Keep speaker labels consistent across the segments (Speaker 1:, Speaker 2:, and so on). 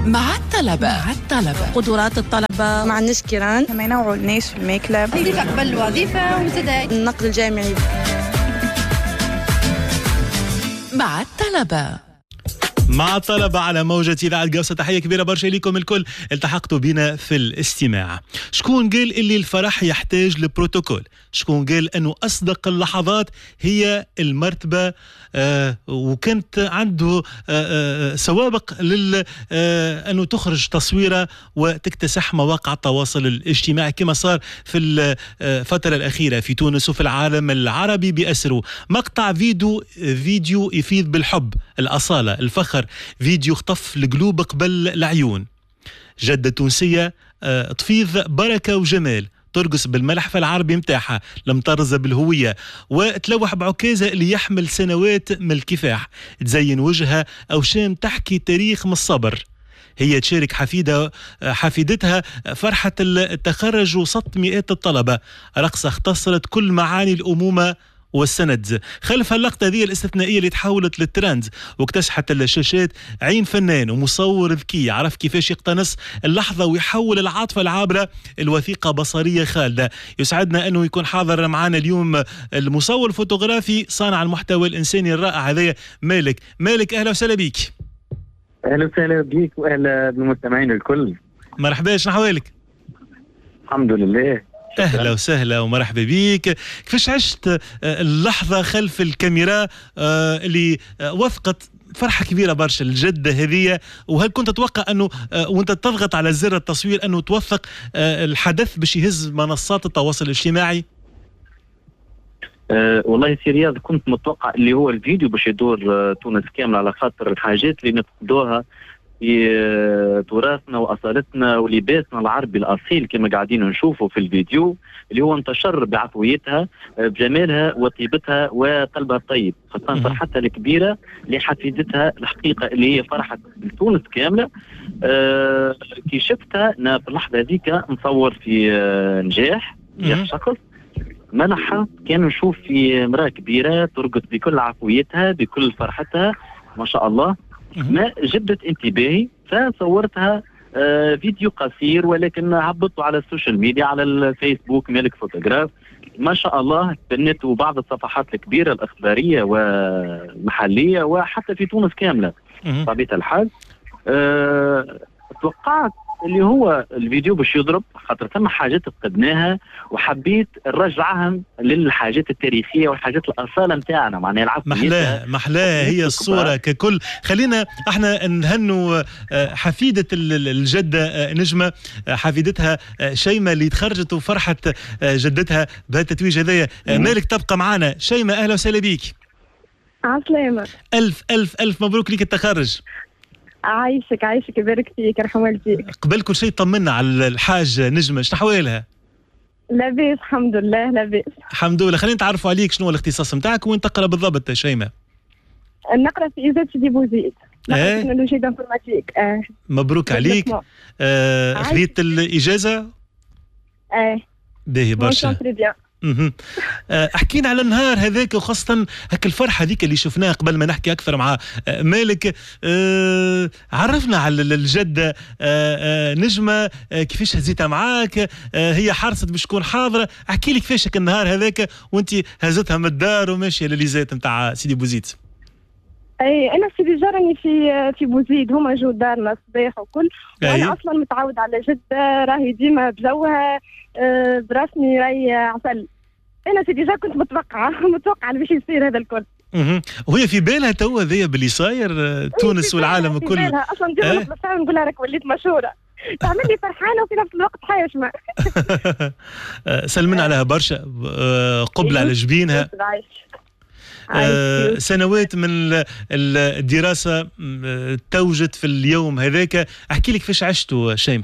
Speaker 1: مع الطلبة.
Speaker 2: قدرات الطلبة،
Speaker 3: مع عندناش كيران،
Speaker 4: كما ينوعوا الناس في الميك لاب،
Speaker 5: كيف أقبل الوظيفة وزدايد
Speaker 3: النقل الجامعي.
Speaker 1: مع الطلبة على موجة إذاعة قوسة. تحية كبيرة برشا لكم الكل التحقتوا بنا في الاستماع. شكون قال اللي الفرح يحتاج لبروتوكول؟ شكون قال أنه أصدق اللحظات هي المرتبة؟ وكانت عنده سوابق أنه تخرج تصويرة وتكتسح مواقع التواصل الاجتماعي كما صار في الفترة الأخيرة في تونس وفي العالم العربي بأسره. مقطع فيديو يفيض بالحب، الأصالة، الفخر، فيديو خطف القلوب قبل العيون. جدة تونسية تفيض بركة وجمال، ترقص بالملحفة العربي متاعها المطرزة بالهوية، وتلوح بعكازة اللي يحمل سنوات من الكفاح، تزين وجهها أو شام تحكي تاريخ من الصبر. هي تشارك حفيدتها فرحة التخرج وسط مئات الطلبة، رقصة اختصرت كل معاني الأمومة والسند. خلف اللقطة ذي الاستثنائية اللي تحولت للترند واكتسحت الشاشات عين فنان ومصور ذكي عرف كيفاش يقتنص اللحظة ويحول العاطفة العابرة الوثيقة بصرية خالدة. يسعدنا أنه يكون حاضر معنا اليوم المصور الفوتوغرافي صانع المحتوى الإنساني الرائع هذا مالك. أهلا وسهلا بك.
Speaker 6: أهلا وسهلا بك وأهلا بالمستمعين الكل.
Speaker 1: مرحبا، شنو أحوالك؟
Speaker 6: الحمد لله.
Speaker 1: أهلا وسهلا ومرحبا بك. كيفاش عشت اللحظة خلف الكاميرا اللي وثقت فرحة كبيرة برشا الجدة هذه؟ وهل كنت تتوقع أنه وانت تضغط على زر التصوير أنه توثق الحدث باش يهز منصات التواصل الاجتماعي؟
Speaker 6: والله سي رياض، كنت متوقع اللي هو الفيديو باش يدور تونس كامل، على خاطر الحاجات اللي نفقدوها في تراثنا واصالتنا ولباسنا العربي الاصيل كما قاعدين نشوفوا في الفيديو، اللي هو انتشر بعفويتها بجمالها وطيبتها وقلبها الطيب، خاصه فرحتها الكبيره لحفيدتها الحقيقه اللي هي فرحه تونس كامله. كي شفتها انا في اللحظه هذيك نصور في نجاح شخص، ما لاحظت كان نشوف في امراه كبيره ترقص بكل عفويتها بكل فرحتها ما شاء الله، ما جبت انتباهي فصورتها فيديو قصير، ولكن هبطته على السوشيال ميديا على الفيسبوك مالك فوتوغراف ما شاء الله، تبنت بعض الصفحات الكبيرة الإخبارية والمحلية وحتى في تونس كاملة. طبيعة الحال توقعت اللي هو الفيديو باش يضرب، خاطر ثم حاجات فقدناها وحبيت نرجعهم للحاجات التاريخية والحاجات الأصالة نتاعنا، معناها العفوية
Speaker 1: محلاها هي الصورة ككل. خلينا احنا نهنوا حفيدة الجدة نجمة، حفيدتها شيماء اللي تخرجت وفرحة جدتها بهالتتويج هذايا. مالك تبقى معنا. شيماء أهلا وسهلا بيك.
Speaker 7: عسلامة.
Speaker 1: ألف مبروك ليك التخرج.
Speaker 7: عايشك يبارك فيك، يرحم والديك.
Speaker 1: قبل كل شيء طمنا على الحاج نجمة، شنو أحوالها؟
Speaker 7: لاباس الحمد لله، لاباس
Speaker 1: الحمد لله. خلينا نتعرفوا عليك، شنو الاختصاص نتاعك وين تقرا بالضبط شيماء؟
Speaker 7: نقرا في إيزاد سيدي بوزيد، تكنولوجيا دانفورماتيك.
Speaker 1: مبروك عليك. خذيت الإجازة؟ باهي برشا. احكينا على النهار هذاك وخاصة هك الفرحة هذيك اللي شفناها قبل ما نحكي أكثر مع مالك. عرفنا على الجدة نجمة، كيفاش هزيتها معاك؟ هي حرصت باش تكون حاضرة. احكي لي كيفاش النهار هذاك وانت هزتها من الدار وماشية لليزات نتاع سيدي بوزيد.
Speaker 7: انا سيدي جارني في بوزيد، هما جو دارنا الصباح وكل، وانا اصلا متعود على جدة، راهي ديما بجوها برسمي راهي عسل. انا سيدي جا كنت متوقعه باش يصير هذا الكل.
Speaker 1: وهي في بالها توا ذي باللي صاير تونس والعالم الكل.
Speaker 7: في بالها اصلا ندير نقول لها راك وليت مشهوره، تعمل لي فرحانه وفي نفس الوقت حايشمه.
Speaker 1: سلمنا عليها برشا، قبل على جبينها. سنوات من الدراسة توجت في اليوم هذاك. احكي لي كيفاش عشتوا شيماء؟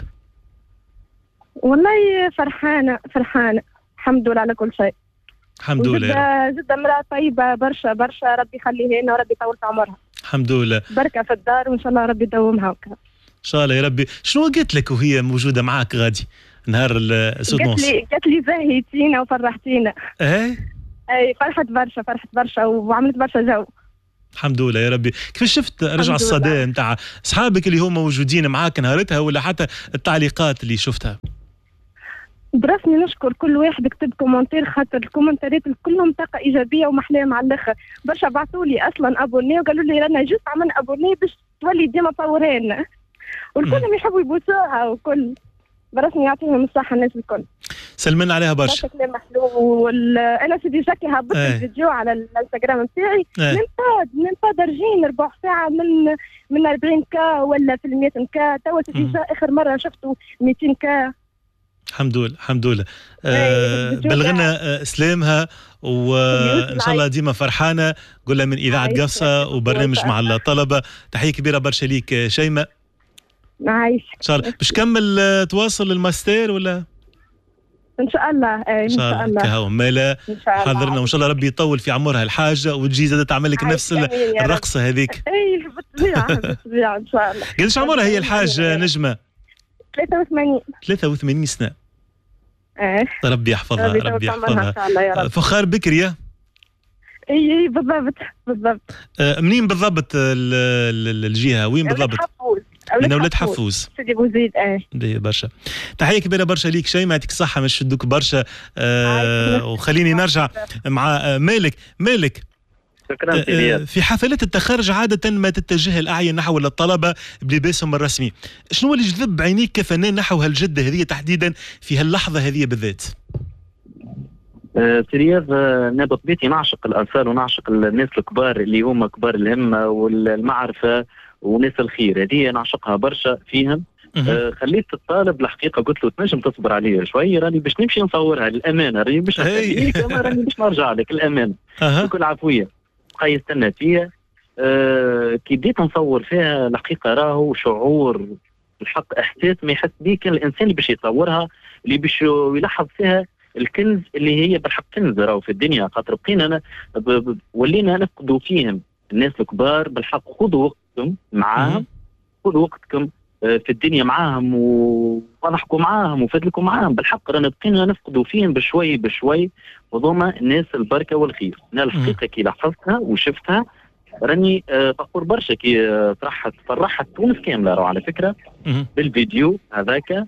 Speaker 7: والله فرحانة الحمد لله على كل شيء.
Speaker 1: الحمد لله.
Speaker 7: جدة امرأة طيبة برشا، ربي يخليها لنا وربي يطول في عمرها.
Speaker 1: الحمد لله.
Speaker 7: بركة في الدار وإن شاء الله ربي يدومها وكذا.
Speaker 1: إن شاء الله يا ربي. شنو قلت لك وهي موجودة معاك غادي نهار السودونس؟
Speaker 7: قالت لي زهيتينا وفرحتينا.
Speaker 1: اي
Speaker 7: فرحت برشا وعملت برشا جو.
Speaker 1: الحمد لله يا ربي. كيفاش شفت رجع الصدى نتاع اصحابك اللي هم موجودين معاك نهارتها ولا حتى التعليقات اللي شفتها؟
Speaker 7: برسمي نشكر كل واحد كتب كومنتير، خاطر الكومنتارات كلهم طاقه ايجابيه ومحلاهم على الاخر. برشا بعثوا لي اصلا ابوني وقالوا لي رانا جوست عملنا ابوني باش تولي ديما تصورها لنا، والكلهم يحبوا يبوسوها وكل. برسمي يعطيهم الصحه الناس الكل.
Speaker 1: سلمنا عليها برشا.
Speaker 7: كلام محلو. انا سيدي جاكي هبطت الفيديو على الانستغرام نتاعي، ننفاد رجين ربع ساعه من 40K ولا في 100K. توا سيدي اخر مره شفته 200K.
Speaker 1: الحمد لله الحمد لله. بلغنا سلامها وان شاء الله ديما فرحانه. قولها من اذاعه قفصه وبرنامج مع الطلبه. تحيه كبيره برشا ليك شيماء.
Speaker 7: عايش
Speaker 1: ان شاء الله. باش كمل تواصل الماستر ولا
Speaker 7: ان شاء الله؟ ان شاء الله
Speaker 1: كهو مالا حاضرنا، وان شاء الله ربي يطول في عمرها الحاجه وتجي زادة تعمل لك نفس الرقصه هذيك.
Speaker 7: اي بالطبيعه ان شاء الله.
Speaker 1: قداش عمرها هي الحاجه نجمه؟ 83 سنه. ربي يحفظها ربي يحفظها. فخار بكري.
Speaker 7: اي بالضبط.
Speaker 1: منين بالضبط الجهه؟ وين بالضبط؟ من اولاد حفوز
Speaker 7: سيدي بوزيد.
Speaker 1: برشا تحيه كبيره برشا ليك شيماء، يعطيك الصحه. مش شدوك برشا. وخليني نرجع مع مالك.
Speaker 6: شكرا.
Speaker 1: في حفلات التخرج عاده ما تتجه الاعين نحو الطلبه بلباسهم الرسمي. شنو اللي جذب عينيك كفنان نحو هالجده هذه تحديدا في هاللحظه هذه بالذات؟
Speaker 6: سرياض، انا بطبيعتي نعشق الاطفال ونعشق الناس الكبار اللي هم كبار الهمه والمعرفه وناس الخير. هذه نعشقها برشا فيهم. خليت الطالب الحقيقه قلت له تنجم تصبر عليا شوي، راني باش نمشي نصورها للامانه، راني باش راني باش نرجع لك الامانه بكل عفويه. بقى يستنى فيا. كي بديت نصور فيها الحقيقه راهو شعور الحق، احساس ما يحس به كان الانسان اللي باش يصورها، اللي باش يلاحظ فيها الكنز اللي هي بالحق كنز راهو في الدنيا. خاطر بقينا ولينا نفقدوا فيهم الناس الكبار. بالحق خذوا وقتكم معاهم، خذوا وقتكم في الدنيا معاهم ونحكوا معاهم وفدلكم معاهم. بالحق رانا بقينا نفقدوا فيهم بشوي بشوي، وضوما الناس البركه والخير. انا الحقيقه كي لاحظتها وشفتها راني فخور برشا. كي فرحت تونس كامله راهو على فكره بالفيديو هذاك،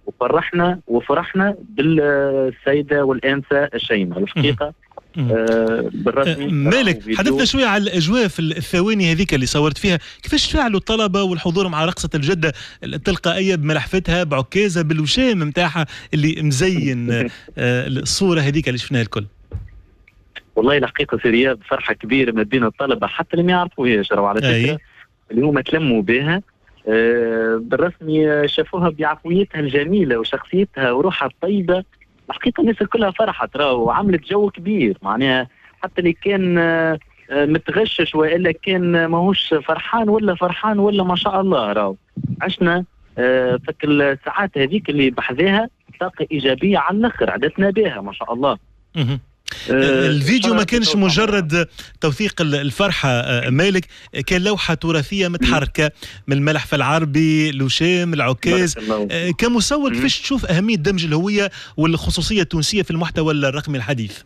Speaker 6: وفرحنا بالسيده والانسه الشيماء الحقيقه. بالرسمي
Speaker 1: مالك حدثنا شويه على الاجواء في الثواني هذيك اللي صورت فيها. كيفاش تفاعلوا الطلبه والحضور مع رقصه الجده التلقائيه بملحفتها بعكازه بالوشام نتاعها اللي مزين الصوره هذيك اللي شفناها الكل؟
Speaker 6: والله الحقيقه في رياض فرحه كبيره ما بين الطلبه حتى اللي ما يعرفوهاش راهو على فكره اللي هما تلموا بها. بالرسمي شافوها بعفويتها الجميله وشخصيتها وروحها الطيبه. الحقيقه الناس كلها فرحت راهو وعملت جو كبير. معناها حتى اللي كان متغشش والا كان ماهوش فرحان ولا ما شاء الله راهو عشنا فك الساعات هذيك اللي بحذاها طاقه ايجابيه على الاخر عدتنا بها ما شاء الله.
Speaker 1: الفيديو ما كانش مجرد توثيق الفرحة مالك، كان لوحة تراثية متحركة من الملحف العربي الوشام العكاز. كمصور كيفاش تشوف أهمية دمج الهوية والخصوصية التونسية في المحتوى الرقمي الحديث؟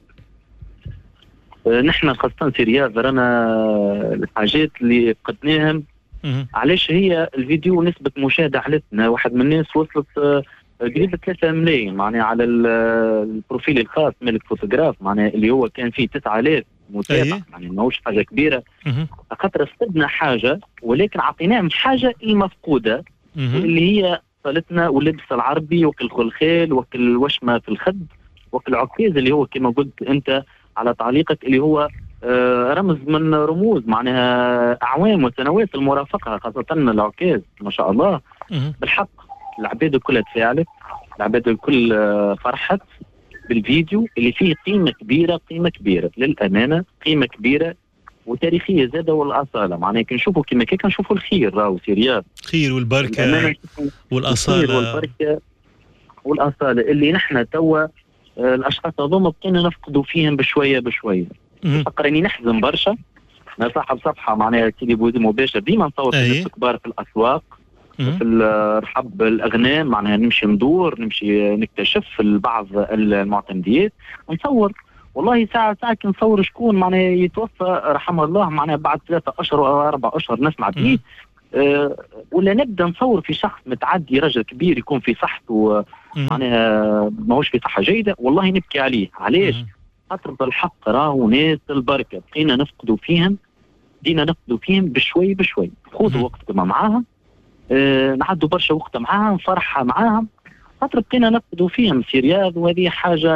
Speaker 6: نحن خاصة في رياض رانا الحاجات اللي فقدناهم. علاش هي الفيديو نسبة مشاهدة علتنا واحد من الناس وصلت قريب 3 ملايين معناها على البروفيل الخاص مالك فوتوغراف معناها اللي هو كان فيه 9000 متابع. يعني ماهوش حاجه كبيره خاطر فقدنا حاجه ولكن عطيناهم حاجه المفقوده اللي هي صالتنا واللبس العربي وكل خلخال وكل وشمه في الخد وكل عكاز اللي هو كما قلت انت على تعليقك اللي هو رمز من رموز معناها اعوام وسنوات المرافقه خاصه العكاز ما شاء الله. بالحق العباد كلها تفاعلت، العباد الكل فرحت بالفيديو اللي فيه قيمة كبيرة للأمانة، قيمة كبيرة وتاريخية زادة والأصالة. معناها كي نشوفوا كيما كيك نشوفوا الخير راهو في رياض،
Speaker 1: خير والبركة والأصالة
Speaker 6: والبركة والأصالة اللي نحن توا الأشخاص هذوما بقينا نفقدوا فيهم بشوية. فقرني نحزن برشا. أنا صاحب صفحة معناها سيدي بوزيد مباشر ديما نصور في الناس الكبار في الأسواق في الرحب الأغنام معناها نمشي ندور نمشي نكتشف بعض المعتمديات نصور والله ساعة كي نصور شكون معناها يتوفى رحمه الله معناها بعد 3 أشهر أو 4 أشهر نسمع به ولا نبدا نصور في شخص متعدي رجل كبير يكون في صحته معناها ماهوش في صحة جيدة، والله نبكي عليه. علاش؟ خاطر بالحق راهو ناس البركة بقينا نفقدوا فيهم بشوي بشوي. خذوا وقتكم معاهم، نعدوا برشا وقت معاهم، فرحة معاهم، خاطر بقينا نفقدوا فيهم في رياض. وهذه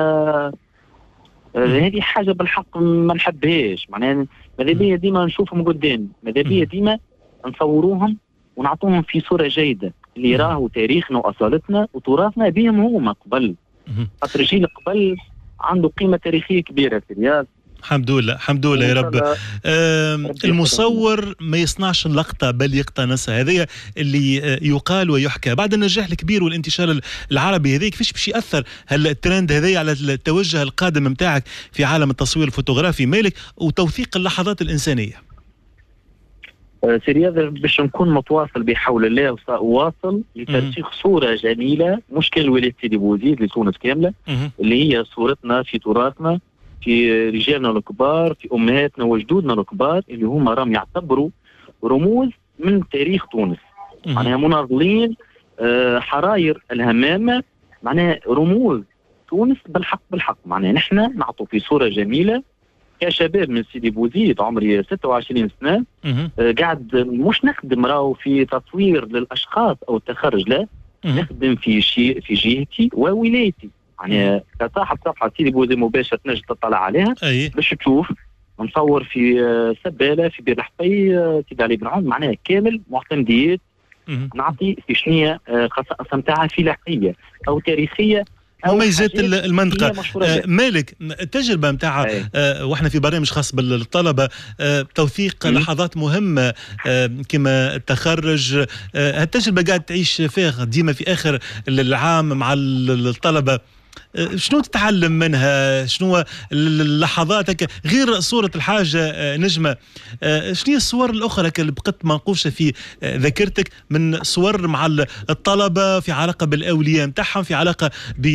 Speaker 6: حاجة بالحق ما نحبهاش. معناها ماذا بيا ديما نشوفهم قدام، ماذا بيا ديما نصوروهم ونعطوهم في صورة جيدة اللي راهو تاريخنا وأصالتنا وتراثنا بهم هما قبل. خاطر جيل قبل عنده قيمة تاريخية كبيرة في رياض.
Speaker 1: الحمد لله يا رب. المصور ما يصنعش اللقطة بل يقتنصها، هذا اللي يقال ويحكى. بعد النجاح الكبير والانتشار العربي هذا كيفاش باش يأثر الترند هذا على التوجه القادم متاعك في عالم التصوير الفوتوغرافي مالك وتوثيق اللحظات الإنسانية؟
Speaker 6: سيرياض باش نكون متواصل بحول الله وواصل لترسيخ صورة جميلة مش كالولاية سيدي بوزيد لتونس كاملة، اللي هي صورتنا في تراثنا، في رجالنا الكبار، في أمهاتنا وجدودنا الكبار اللي هم راهم يعتبروا رموز من تاريخ تونس. معناها مناضلين، حراير الهمامة، معناها رموز تونس بالحق. معناها نحن نعطوا في صورة جميلة كشباب من سيدي بوزيد، عمري 26 سنة، قاعد مش نخدم راهو في تصوير للأشخاص أو التخرج، لا نخدم في جهتي وولايتي. يعني كصاحب صفحة سيدي بوزيد مباشر تنجم تطلع عليها باش تشوف. نصور في سبالة، في بير الحفي، سيدي علي بن عون، معناها كامل معتمديات. نعطي في شنية خصائص نتاعها فلاحية أو تاريخية
Speaker 1: مميزات المنطقة. مالك التجربة متاع واحنا في برنامج خاص بالطلبة، توثيق لحظات مهمة كما التخرج، هالتجربة قاعد تعيش فيها ديما في آخر العام مع الطلبة. شنو تتعلم منها؟ شنو اللحظات غير صورة الحاجة نجمة؟ شنو هي الصور الأخرى اللي بقت منقوشة في ذاكرتك من صور مع الطلبة في علاقة بالأولياء متاعهم، في علاقة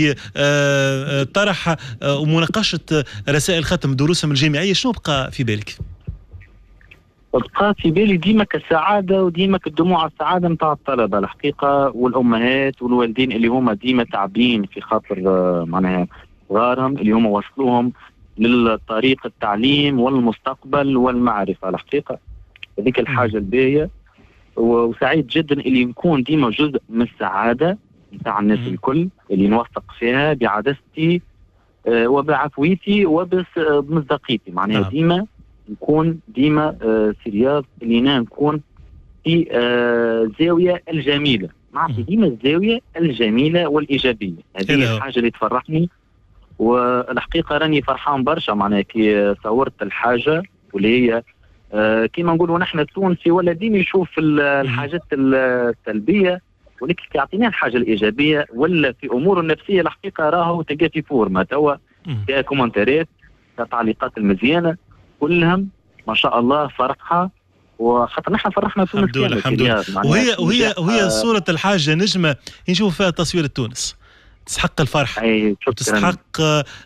Speaker 1: بطرح ومناقشة رسائل ختم دروسهم الجامعية؟ شنو بقى في بالك؟
Speaker 6: بقى في بالي ديما كالسعادة وديما كالدموع السعادة متاع الطلبة الحقيقة، والأمهات والوالدين اللي هما ديما تعبين في خاطر معناها صغارهم اللي هما وصلوهم للطريق التعليم والمستقبل والمعرفة الحقيقة. هذيك الحاجة الباهية، وسعيد جدا اللي نكون ديما جزء من السعادة متاع الناس الكل اللي نوثق فيها بعدستي وبعفويتي وبمصداقيتي. معناها ديما نكون ديما في رياض اللي نكون في الزاوية الجميلة، نعطي ديما الزاوية الجميلة والإيجابية. هذه الحاجة اللي تفرحني، والحقيقة راني فرحان برشا معناها كي صورت الحاجة واللي هي كيما نقولوا نحن التونسي ولا ديما يشوف الحاجات السلبية، ولكن كي يعطينا الحاجة الإيجابية ولا في أمور النفسية الحقيقة راهو تلقى في فورمة توا كومنتارات كتعليقات المزيانة كلهم ما شاء الله فرحة، وخاطر نحن فرحنا تونس كامل.
Speaker 1: الحمد لله. وهي صورة الحاجة نجمة نشوف فيها تصوير تونس تسحق الفرحة، وتسحق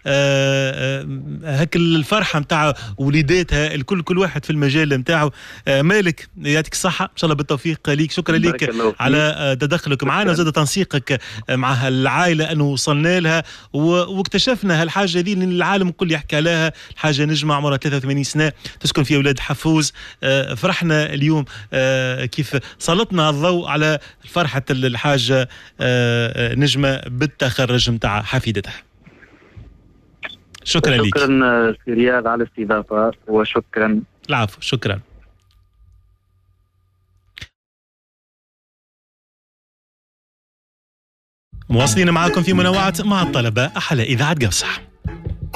Speaker 1: هك الفرحة متاع وليداتها الكل، كل واحد في المجال متاعه. مالك يعطيك الصحة إن شاء الله بالتوفيق ليك. شكرا ليك على تدخلك معنا وزاد تنسيقك مع العائلة أنه وصلنا لها واكتشفنا هالحاجة دي، لأن العالم الكل يحكي لها. الحاجة نجمة عمرها 83 سنة تسكن في أولاد حفوز. فرحنا اليوم كيف سلطنا الضوء على فرحة الحاجة نجمة بالتخرج متاع حفيدتها. شكرا لك.
Speaker 6: شكرا في رياض على الاستضافة، وشكرا.
Speaker 1: العفو، شكرا. مواصلين معكم في منوعات مع الطلبة، أحلى إذاعة قوصة.